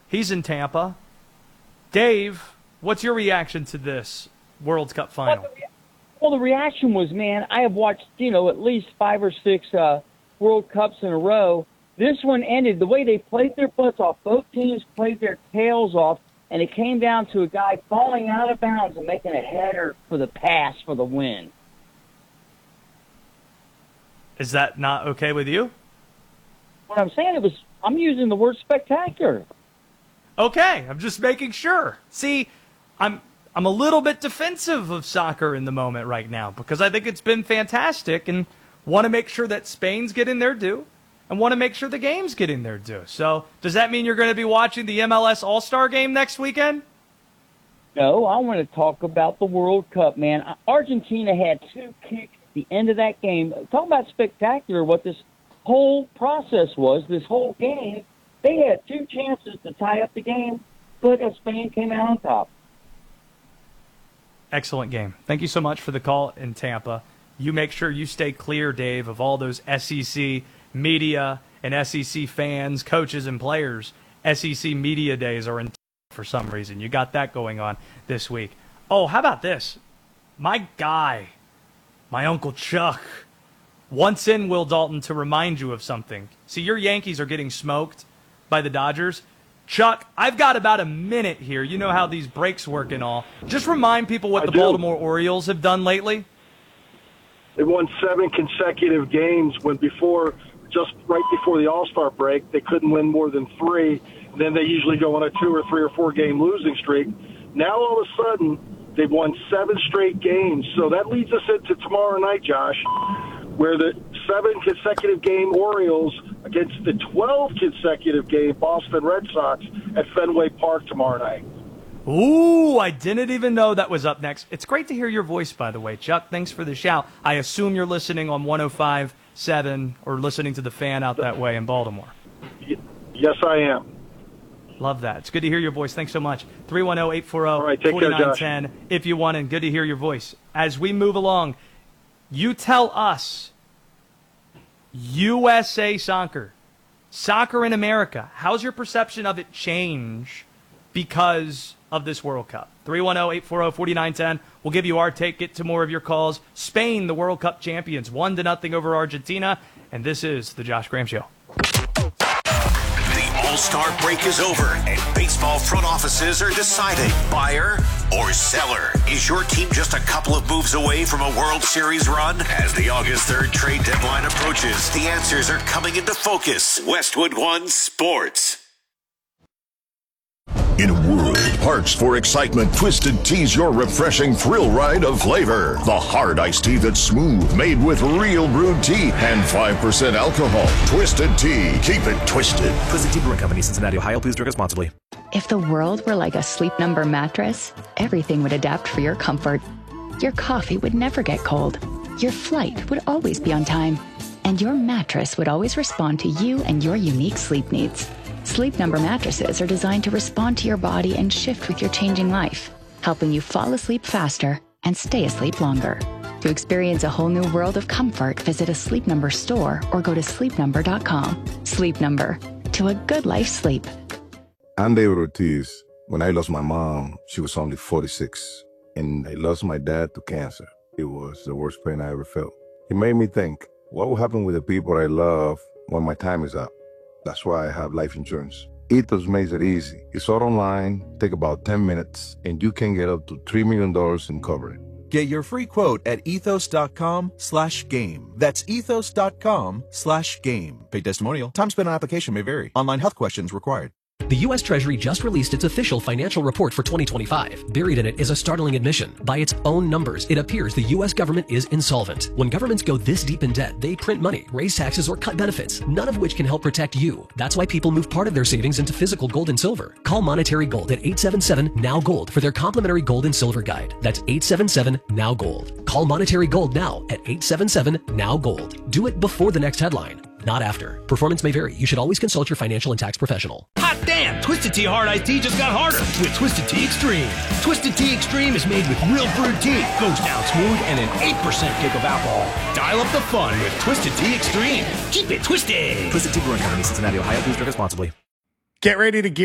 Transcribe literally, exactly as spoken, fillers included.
He's in Tampa. Dave, what's your reaction to this World Cup final? Well, the, well, the reaction was, man, I have watched, you know, at least five or six uh, World Cups in a row. This one ended the way they played their butts off. Both teams played their tails off, and it came down to a guy falling out of bounds and making a header for the pass for the win. Is that not okay with you? What I'm saying, it was, I'm using the word spectacular. Okay, I'm just making sure. See, I'm I'm a little bit defensive of soccer in the moment right now because I think it's been fantastic and want to make sure that Spain's getting their due and want to make sure the game's getting their due. So does that mean you're going to be watching the M L S All-Star game next weekend? No, I want to talk about the World Cup, man. Argentina had two kicks at the end of that game. Talk about spectacular what this whole process was, this whole game. They had two chances to tie up the game, but Spain came out on top. Excellent game. Thank you so much for the call in Tampa. You make sure you stay clear, Dave, of all those S E C media and S E C fans, coaches, and players. S E C media days are in for some reason. You got that going on this week. Oh, how about this? My guy, my Uncle Chuck, once in Will Dalton to remind you of something. See, your Yankees are getting smoked by the Dodgers. Chuck, I've got about a minute here. You know how these breaks work and all. Just remind people what I the do. Baltimore Orioles have done lately. They won seven consecutive games when before, just right before the All-Star break, they couldn't win more than three. Then they usually go on a two or three or four game losing streak. Now all of a sudden, they've won seven straight games. So that leads us into tomorrow night, Josh, where the seven consecutive game Orioles against the twelve consecutive game Boston Red Sox at Fenway Park tomorrow night. Ooh, I didn't even know that was up next. It's great to hear your voice, by the way, Chuck. Thanks for the shout. I assume you're listening on one oh five point seven or listening to the Fan out that way in Baltimore. Yes, I am. Love that. It's good to hear your voice. Thanks so much. three one zero, eight four zero, right, take four care, nine one Josh. zero if you want, and good to hear your voice. As we move along, you tell us, U S A Soccer, soccer in America, how's your perception of it change because of this World Cup? three one zero, eight four zero, four nine one zero. We'll give you our take, get to more of your calls. Spain, the World Cup champions, one to nothing over Argentina, and this is the Josh Graham Show. The All-Star break is over, and baseball front offices are deciding buyer or seller. Is your team just a couple of moves away from a World Series run? As the August third trade deadline approaches, the answers are coming into focus. Westwood One Sports. In a world parched for excitement, Twisted Tea's your refreshing thrill ride of flavor. The hard iced tea that's smooth, made with real brewed tea and five percent alcohol. Twisted Tea. Keep it twisted. Twisted Tea Brewing Company, Cincinnati, Ohio. Please drink responsibly. If the world were like a Sleep Number mattress, everything would adapt for your comfort. Your coffee would never get cold. Your flight would always be on time. And your mattress would always respond to you and your unique sleep needs. Sleep Number mattresses are designed to respond to your body and shift with your changing life, helping you fall asleep faster and stay asleep longer. To experience a whole new world of comfort, visit a Sleep Number store or go to sleep number dot com. Sleep Number. To a good life sleep. I'm David Ortiz. When I lost my mom, she was only forty-six. And I lost my dad to cancer. It was the worst pain I ever felt. It made me think, what will happen with the people I love when my time is up? That's why I have life insurance. Ethos makes it easy. It's all online, take about ten minutes, and you can get up to three million dollars in coverage. Get your free quote at ethos.com slash game. That's ethos.com slash game. Paid testimonial. Time spent on application may vary. Online health questions required. The U S Treasury just released its official financial report for twenty twenty-five. Buried in it is a startling admission. By its own numbers, it appears the U S government is insolvent. When governments go this deep in debt, they print money, raise taxes, or cut benefits, none of which can help protect you. That's why people move part of their savings into physical gold and silver. Call Monetary Gold at eight seven seven, N O W Gold for their complimentary gold and silver guide. That's eight seven seven, N O W Gold. Call Monetary Gold now at eight seven seven, N O W Gold. Do it before the next headline, not after. Performance may vary. You should always consult your financial and tax professional. Hot damn! Twisted Tea Hard Iced Tea just got harder with Twisted Tea Extreme. Twisted Tea Extreme is made with real brewed tea, goes down smooth, and an eight percent kick of alcohol. Dial up the fun with Twisted Tea Extreme. Keep it twisted! Twisted Tea Brewing Company, Cincinnati, Ohio. Please drink responsibly. Get ready to gear